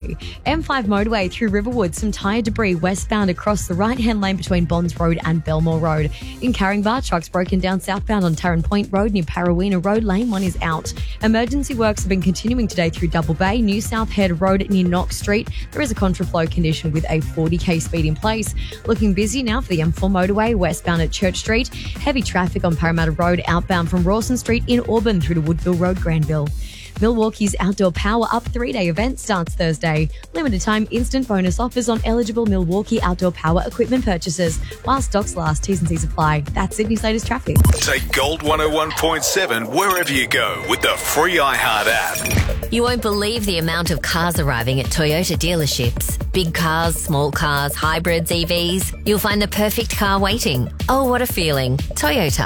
M5 motorway through Riverwood, some tyre debris westbound across the right-hand lane between Bonds Road and Belmore Road. In Caringbah, trucks broken down southbound on Tarrant Point Road near Parawina Road. Lane 1 is out. Emergency works have been continuing today through Double Bay, New South Head Road near Knox Street. There is a contraflow condition with a 40k speed in place. Looking busy now for the M4 motorway westbound at Church Street. Heavy traffic on Parramatta Road outbound from Rawson Street in Auburn through to Woodville Road, Granville. Milwaukee's Outdoor Power Up 3-day event starts Thursday. Limited time instant bonus offers on eligible Milwaukee Outdoor Power equipment purchases while stocks last. T's and C's apply. That's Sydney's latest traffic. Take Gold 101.7 wherever you go with the free iHeart app. You won't believe the amount of cars arriving at Toyota dealerships. Big cars, small cars, hybrids, EVs. You'll find the perfect car waiting. Oh, what a feeling. Toyota.